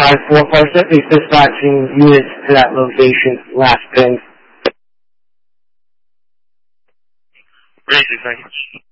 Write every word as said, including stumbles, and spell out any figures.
five four five seven is dispatching units to that location. Last pin. Ranger, thank you.